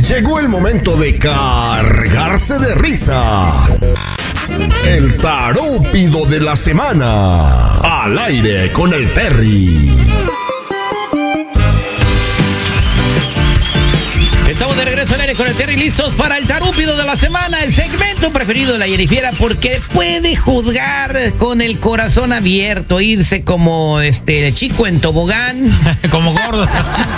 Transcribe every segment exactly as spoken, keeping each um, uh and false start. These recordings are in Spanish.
Llegó el momento de cargarse de risa. El tarúpido de la semana. Al aire con el Terry. Estamos de regreso al aire con el Terry, listos para el tarúpido de la semana, el segmento preferido de la Yerifiera, porque puede juzgar con el corazón abierto, irse como este chico en tobogán, como gordo.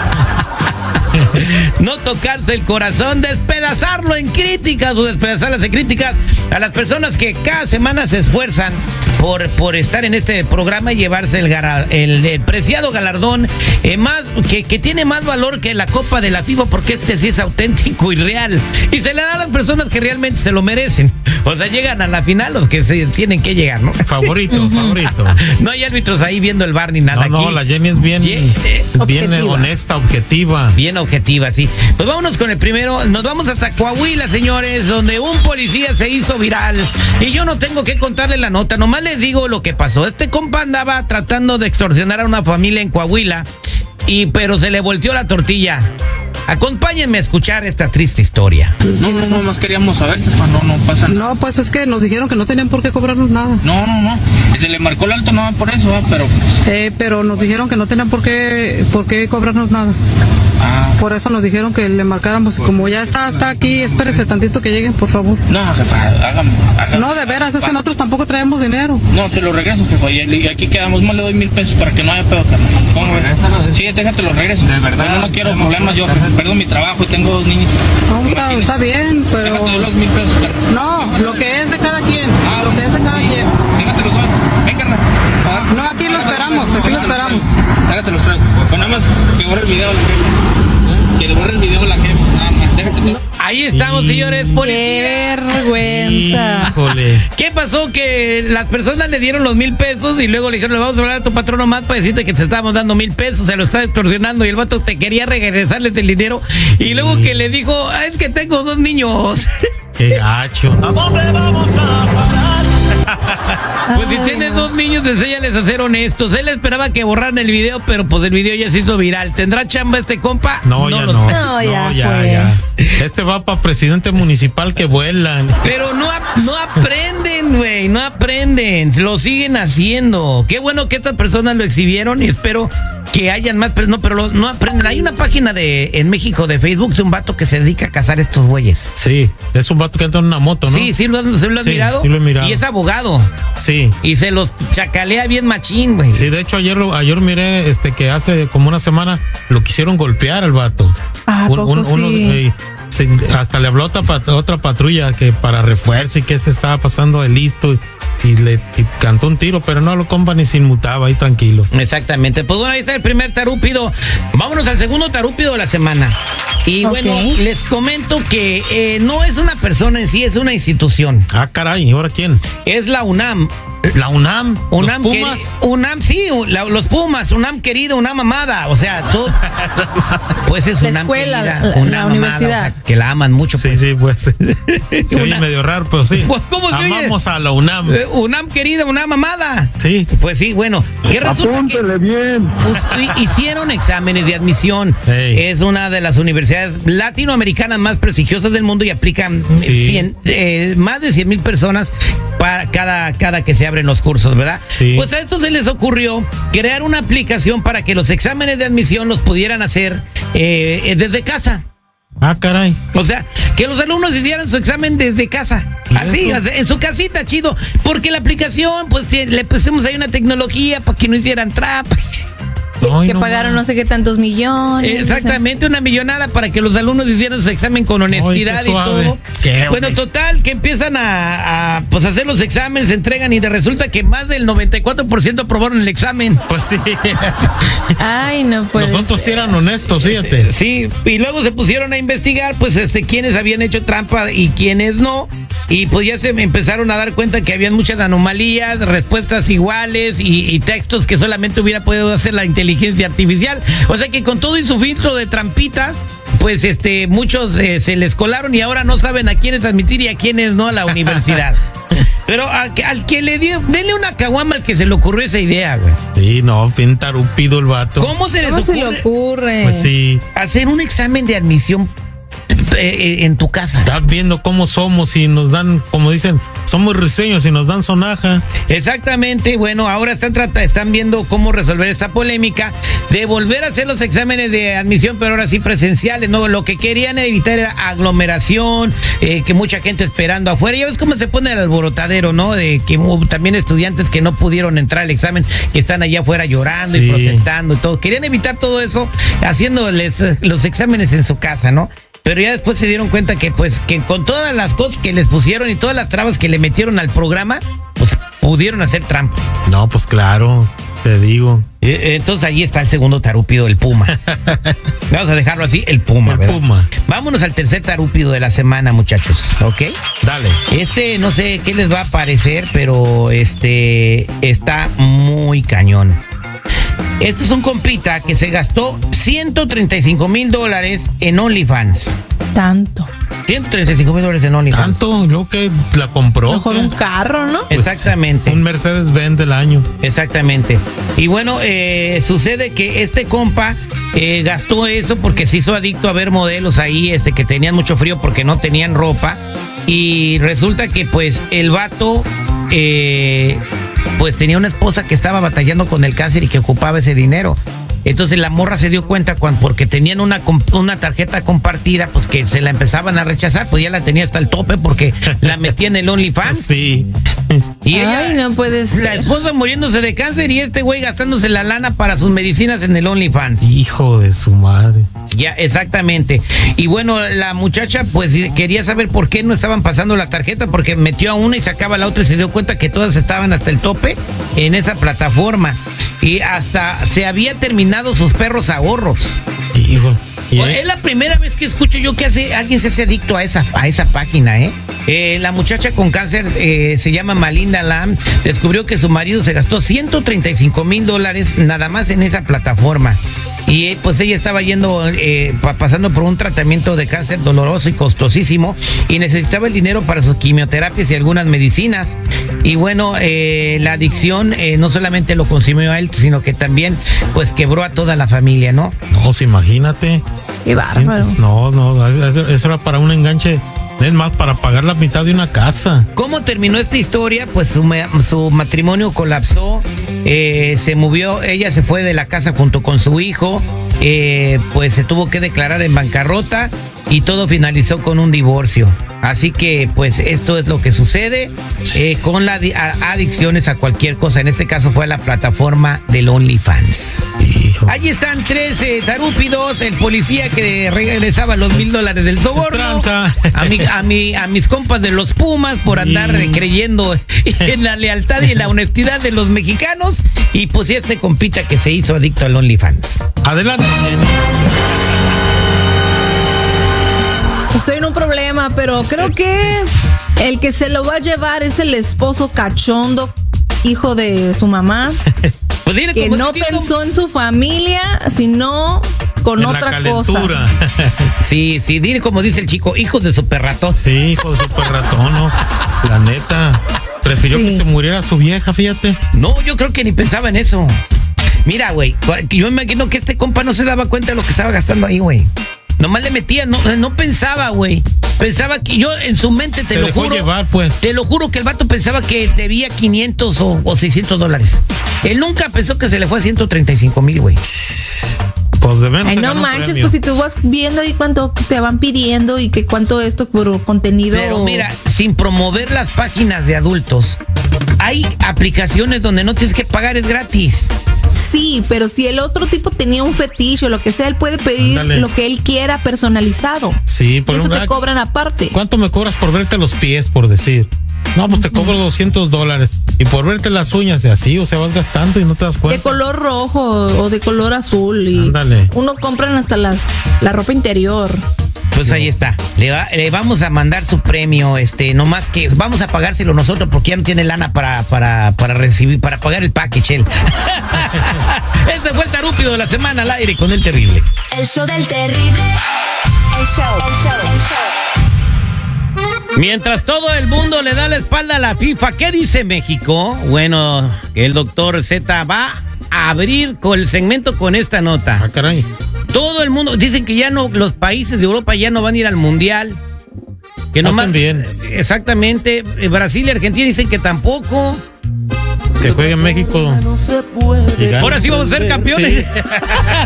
No tocarse el corazón, despedazarlo en críticas o despedazarlas en críticas a las personas que cada semana se esfuerzan por, por estar en este programa y llevarse el, el, el preciado galardón eh, más, que, que tiene más valor que la Copa de la FIFA, porque este sí es auténtico y real y se le da a las personas que realmente se lo merecen. O sea, llegan a la final los que se tienen que llegar, ¿no? Favorito, favorito. No hay árbitros ahí viendo el bar ni nada. No, no, aquí. La Jenny es bien, Ye eh, bien honesta, objetiva. Bien objetiva, sí. Pues vámonos con el primero. Nos vamos hasta Coahuila, señores, donde un policía se hizo viral. Y yo no tengo que contarle la nota, nomás les digo lo que pasó. Este compa andaba tratando de extorsionar a una familia en Coahuila, y pero se le volteó la tortilla. Acompáñenme a escuchar esta triste historia. No, no, no, más queríamos saber, no, no, no pasa nada. No, pues es que nos dijeron que no tenían por qué cobrarnos nada. No, no, no, se le marcó el alto no por eso, ¿eh? pero... Eh, pero nos dijeron que no tenían por qué, por qué cobrarnos nada. Ah. Por eso nos dijeron que le marcáramos. Como ya está, está aquí, espérese tantito que lleguen, por favor. No, jefa, hágame, hágame. No, de veras, es que nosotros tampoco traemos dinero. No, se lo regreso, jefa, y aquí quedamos, más le doy mil pesos para que no haya pedo, carnal. ¿Cómo ves? Sí, déjate los regreso. De verdad. Yo no quiero problemas, yo pierdo mi trabajo y tengo dos niños. No, está, está bien, pero... Déjate los mil pesos, carnal. No, lo que es de cada quien, Ah, lo que es de cada sí. quien. Déjate los doy. Ven, carnal. Ah, No, aquí lo esperamos, aquí lo esperamos. Déjate los traigo. Pues nada más que borre el video. Que le borre el video a la jefa, nada más, déjate todo. Ahí estamos, sí, señores policías. ¡Qué vergüenza! Híjole. ¿Qué pasó? Que las personas le dieron los mil pesos y luego le dijeron, le vamos a hablar a tu patrono más para decirte que te estábamos dando mil pesos, se lo está extorsionando, y el vato te quería regresarles el dinero, y luego que le dijo, ah, es que tengo dos niños. Qué gacho. ¿A dónde vamos a parar? Pues si Ay, tienes no. dos niños, enséñales a ser honestos. Él esperaba que borraran el video, pero pues el video ya se hizo viral. ¿Tendrá chamba este compa? No, ya lo no. sé. No, ya ya, fue. ya. Este va para presidente municipal que vuelan. Pero no, no aprenden, güey, no aprenden, lo siguen haciendo. Qué bueno que estas personas lo exhibieron y espero que hayan más, pero no, pero lo- no aprenden. Hay una página de en México de Facebook de un vato que se dedica a cazar estos güeyes. Sí, es un vato que anda en una moto, ¿no? Sí, sí lo, has- ¿sí lo has Sí, mirado? sí lo he mirado. Y es abogado. Sí. Y se los chacalea bien machín, güey. Sí, de hecho ayer lo- ayer miré este que hace como una semana lo quisieron golpear al vato. ¿A poco sí? eh, se- hasta le habló a otra, pat- otra patrulla que para refuerzo y que se estaba pasando de listo y, y le y cantó un tiro, pero no lo compa ni se inmutaba ahí tranquilo. Exactamente. Pues bueno, ahí está el primer tarúpido. Vámonos al segundo tarúpido de la semana. Y Ok. bueno, les comento que eh, no es una persona en sí, es una institución. Ah, caray, ¿y ahora quién? Es la UNAM. La UNAM. UNAM, los Pumas. queri- UNAM, sí, la- los Pumas, UNAM querido, UNAM amada, o sea, todo, pues es La UNAM escuela, querida, la- la UNAM amada, universidad. o sea, que la aman mucho. Sí, Pues. sí, pues. Se oye Una- medio raro, pero sí. Pues, ¿cómo se oye? Amamos a la UNAM. Eh, UNAM querida, UNAM amada. Sí. Pues sí, bueno, ¿qué resulta? Que, bien. pues, hi- hicieron exámenes de admisión. Ey. Es una de las universidades latinoamericanas más prestigiosas del mundo y aplican Sí. cien, eh, más de cien mil personas para cada, cada que se abren los cursos, ¿verdad? Sí. Pues a esto se les ocurrió crear una aplicación para que los exámenes de admisión los pudieran hacer eh, eh, desde casa. Ah, caray. O sea, que los alumnos hicieran su examen desde casa. ¿Y Así, eso? en su casita, chido. Porque la aplicación, pues sí, le pusimos ahí una tecnología para que no hicieran trampas. Ay, Que no, pagaron no sé qué tantos millones. Exactamente, una millonada para que los alumnos hicieran su examen con honestidad Ay, qué y suave. todo. Qué Bueno, honesto. total, que empiezan a, a, pues hacer los exámenes, se entregan y de resulta que más del noventa y cuatro por ciento aprobaron el examen. Pues sí. Ay, no puede Nosotros sí ser. eran honestos, fíjate. Sí, y luego se pusieron a investigar, pues, este, quiénes habían hecho trampa y quiénes no. Y pues ya se empezaron a dar cuenta que habían muchas anomalías, respuestas iguales y, y textos que solamente hubiera podido hacer la inteligencia artificial. O sea que con todo y su filtro de trampitas, pues este, muchos eh, se les colaron y ahora no saben a quiénes admitir y a quiénes no a la universidad. Pero a- al que le dio, denle una caguama al que se le ocurrió esa idea, güey. Sí, no, bien tarupido el vato. ¿Cómo se les ¿Cómo se ocurre le ocurre? Pues sí. hacer un examen de admisión? eh, en tu casa. Estás viendo cómo somos y nos dan, como dicen, somos risueños y nos dan sonaja. Exactamente, bueno, ahora están trata, están viendo cómo resolver esta polémica de volver a hacer los exámenes de admisión, pero ahora sí presenciales, ¿no? Lo que querían evitar era aglomeración, eh, que mucha gente esperando afuera. Ya ves cómo se pone el alborotadero, ¿no? De que hubo también estudiantes que no pudieron entrar al examen, que están allá afuera llorando sí. y protestando y todo. Querían evitar todo eso haciéndoles los exámenes en su casa, ¿no? Pero ya después se dieron cuenta que pues que con todas las cosas que les pusieron y todas las trabas que le metieron al programa, pues pudieron hacer trampa. No, pues claro, te digo. Entonces ahí está el segundo tarúpido, el Puma. Vamos a dejarlo así, el Puma. El ¿verdad? Puma. Vámonos al tercer tarúpido de la semana, muchachos, ¿ok? Dale. Este, no sé qué les va a parecer, pero este está muy cañón. Este es un compita que se gastó ciento treinta y cinco mil dólares en OnlyFans. Tanto. ciento treinta y cinco mil dólares en OnlyFans. Tanto, lo que la compró. Mejor un carro, ¿no? Pues, exactamente. Un Mercedes-Benz del año. Exactamente. Y bueno, eh, sucede que este compa eh, gastó eso porque se hizo adicto a ver modelos ahí este, que tenían mucho frío porque no tenían ropa. Y resulta que pues el vato... Eh, pues tenía una esposa que estaba batallando con el cáncer y que ocupaba ese dinero. Entonces la morra se dio cuenta cuando, porque tenían una, una tarjeta compartida, pues que se la empezaban a rechazar, pues ya la tenía hasta el tope porque la metía en el OnlyFans. Sí. Y ella, ay, no puede ser. La esposa muriéndose de cáncer y este güey gastándose la lana para sus medicinas en el OnlyFans. Hijo de su madre. Ya, exactamente. Y bueno, la muchacha pues quería saber por qué no estaban pasando la tarjeta, porque metió a una y sacaba la otra y se dio cuenta que todas estaban hasta el tope en esa plataforma. Y hasta se había terminado sus perros ahorros. Hijo. Bueno, es la primera vez que escucho yo que hace, alguien se hace adicto a esa, a esa página, ¿eh? Eh, la muchacha con cáncer eh, se llama Malinda Lam, descubrió que su marido se gastó ciento treinta y cinco mil dólares nada más en esa plataforma. Y pues ella estaba yendo, eh, pasando por un tratamiento de cáncer doloroso y costosísimo y necesitaba el dinero para sus quimioterapias y algunas medicinas. Y bueno, eh, la adicción eh, no solamente lo consumió a él, sino que también pues quebró a toda la familia, ¿no? No, pues imagínate. Qué bárbaro. No, no, eso era para un enganche. Es más, para pagar la mitad de una casa. ¿Cómo terminó esta historia? Pues su, su matrimonio colapsó, eh, se movió, ella se fue de la casa junto con su hijo, eh, pues se tuvo que declarar en bancarrota y todo finalizó con un divorcio. Así que pues esto es lo que sucede eh, con las adicciones a cualquier cosa. En este caso fue a la plataforma del OnlyFans. Hijo. Allí están tres eh, tarúpidos, el policía que regresaba los mil dólares del soborno, a, mi, a, mi, a mis compas de los Pumas por andar y... creyendo en la lealtad y en la honestidad de los mexicanos, y pues este compita que se hizo adicto al OnlyFans. Adelante. Estoy en un problema, pero creo que el que se lo va a llevar es el esposo cachondo, hijo de su mamá, pues dile, que no pensó en su familia, sino con en otra la cosa. Sí, sí, dile como dice el chico, hijo de super ratón. Sí, hijo de super ratón, ¿no? La neta, prefirió sí. que se muriera su vieja, fíjate. No, yo creo que ni pensaba en eso. Mira, güey, yo me imagino que este compa no se daba cuenta de lo que estaba gastando ahí, güey. Nomás le metía, no, no pensaba, güey. Pensaba que yo en su mente, te se lo dejó juro. Llevar, pues. Te lo juro que el vato pensaba que debía quinientos o, o seiscientos dólares. Él nunca pensó que se le fue a ciento treinta y cinco mil, güey. Pues de menos. Ay, no manches, premio. Pues si tú vas viendo ahí cuánto te van pidiendo y que cuánto esto por contenido. Pero mira, sin promover las páginas de adultos, hay aplicaciones donde no tienes que pagar, es gratis. Sí, pero si el otro tipo tenía un fetiche o lo que sea, él puede pedir Ándale. Lo que él quiera personalizado. Sí, por eso un... te cobran aparte. ¿Cuánto me cobras por verte los pies, por decir? No, pues te cobro doscientos dólares. Y por verte las uñas y así, o sea, vas gastando y no te das cuenta. De color rojo o de color azul. Y Ándale. Uno compran hasta las la ropa interior. Pues ahí está, le, va, le vamos a mandar su premio, este, nomás que vamos a pagárselo nosotros porque ya no tiene lana para, para, para recibir, para pagar el package él. Este fue el tarúpido de la semana al aire con el terrible. El show del terrible. El show, el show, el show. Mientras todo el mundo le da la espalda a la FIFA, ¿qué dice México? Bueno, el doctor Z va a abrir con el segmento con esta nota. Ah, caray. Todo el mundo, dicen que ya no, los países de Europa ya no van a ir al Mundial. Que nomás, Hacen bien. Exactamente. Brasil y Argentina dicen que tampoco. Que juegue en México. Ahora sí vamos a ser campeones. Sí.